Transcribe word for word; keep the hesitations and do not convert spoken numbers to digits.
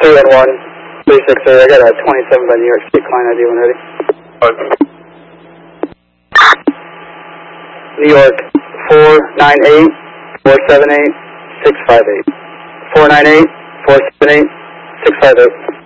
three one one, three six eight. I got a twenty-seven by New York State client I D when ready. New York, four nine eight, four seven eight, six five eight. four nine eight, four seven eight, six five eight.